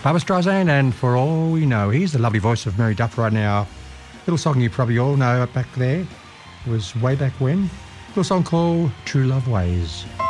Barbra Streisand, and For All We Know. Here's the lovely voice of Mary Duff right now. Little song you probably all know back there. It was way back when. Little song called True Love Ways.